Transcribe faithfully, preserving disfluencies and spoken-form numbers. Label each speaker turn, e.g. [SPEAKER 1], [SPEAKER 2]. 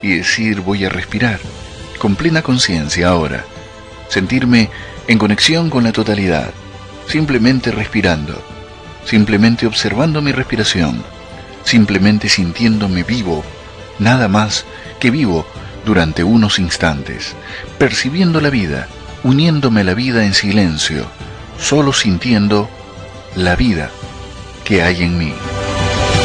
[SPEAKER 1] y decir voy a respirar, con plena conciencia ahora, sentirme en conexión con la totalidad, simplemente respirando, simplemente observando mi respiración, simplemente sintiéndome vivo, nada más que vivo durante unos instantes, percibiendo la vida, uniéndome a la vida en silencio, solo sintiendo la vida que hay en mí.